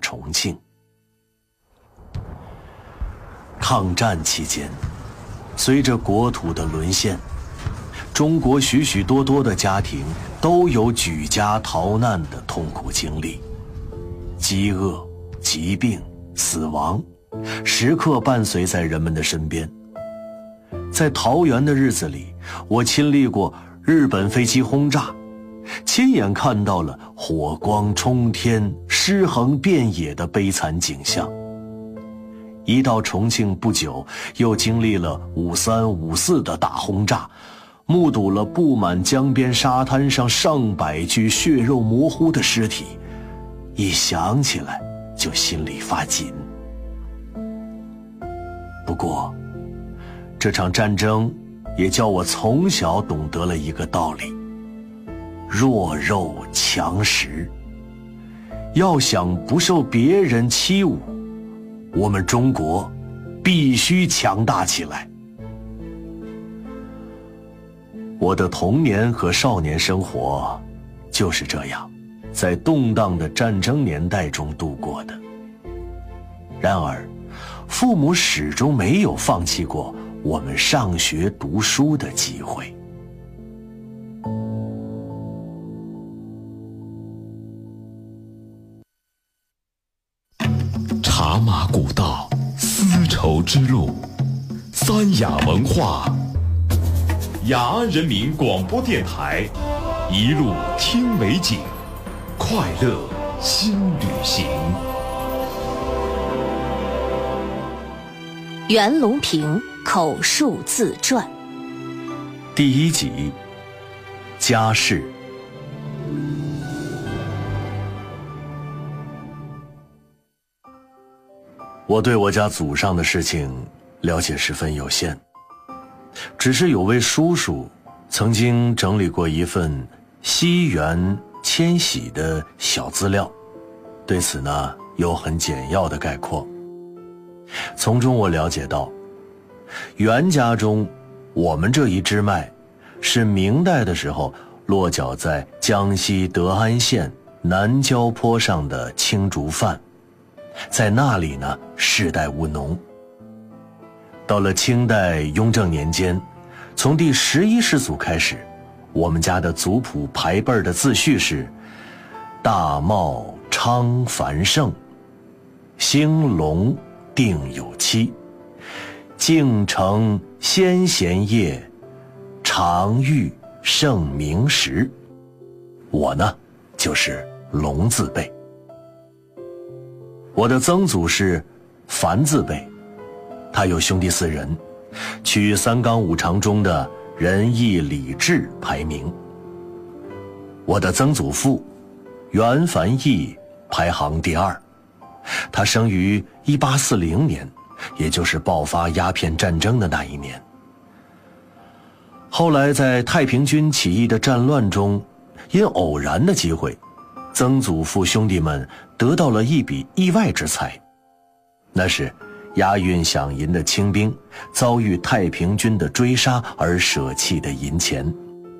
重庆。抗战期间，随着国土的沦陷，中国许许多多的家庭都有举家逃难的痛苦经历，饥饿、疾病、死亡时刻伴随在人们的身边。在桃园的日子里，我亲历过日本飞机轰炸，亲眼看到了火光冲天、尸横遍野的悲惨景象。一到重庆不久，又经历了53、54的大轰炸，目睹了布满江边沙滩上上百具血肉模糊的尸体，一想起来就心里发紧。不过，这场战争也叫我从小懂得了一个道理：弱肉强食。要想不受别人欺侮，我们中国必须强大起来。我的童年和少年生活就是这样，在动荡的战争年代中度过的。然而，父母始终没有放弃过我们上学读书的机会。 茶马古道，丝绸之路，三雅文化，雅安人民广播电台，一路听美景，快乐新旅行。 袁隆平口述自传第1集，家事。我对我家祖上的事情了解十分有限，只是有位叔叔曾经整理过一份西元迁徙的小资料，对此呢有很简要的概括。从中我了解到，袁家中我们这一支脉是明代的时候落脚在江西德安县南郊坡上的青竹范，在那里呢世代务农。到了清代雍正年间，从第11世祖开始，我们家的族谱排辈的字序是大茂昌繁盛，兴隆定有期，敬承先贤业，常遇盛名时。我呢就是龙字辈。我的曾祖是樊字辈，他有兄弟4人，取3纲5常中的仁义礼智排名。我的曾祖父袁凡义排行第2，他生于1840年，也就是爆发鸦片战争的那一年。后来在太平军起义的战乱中，因偶然的机会，曾祖父兄弟们得到了一笔意外之财，那是押运饷银的清兵遭遇太平军的追杀而舍弃的银钱。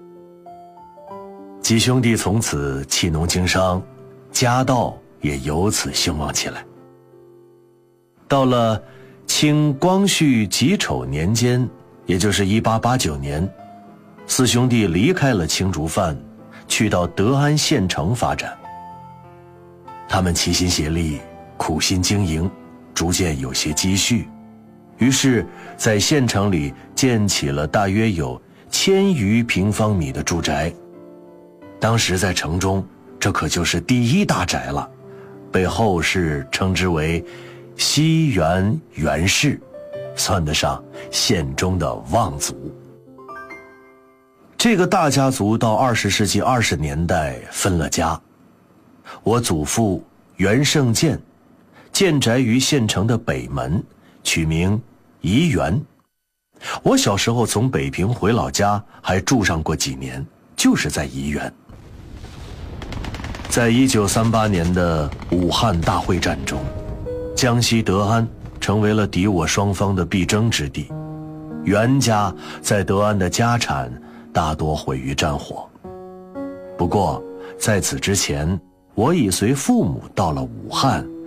几兄弟从此弃农经商，家道也由此兴旺起来。到了清光绪己丑年间，也就是1889年，4兄弟离开了青竹范，去到德安县城发展。他们齐心协力，苦心经营，逐渐有些积蓄，于是在县城里建起了大约有1000余平方米的住宅。当时在城中，这可就是第1大宅了，被后世称之为西园袁氏，算得上县中的望族。这个大家族到20世纪20年代分了家。我祖父袁胜建建宅于县城的北门，取名怡园。我小时候从北平回老家，还住上过几年，就是在怡园。在1938年的武汉大会战中，江西德安成为了敌我双方的必争之地，袁家在德安的家产大多毁于战火。不过在此之前，我已随父母到了武汉